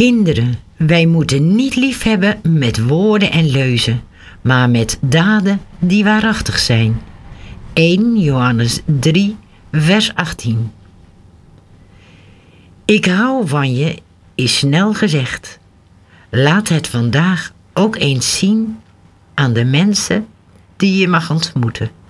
Kinderen, wij moeten niet liefhebben met woorden en leuzen, maar met daden die waarachtig zijn. 1 Johannes 3, vers 18. Ik hou van je is snel gezegd. Laat het vandaag ook eens zien aan de mensen die je mag ontmoeten.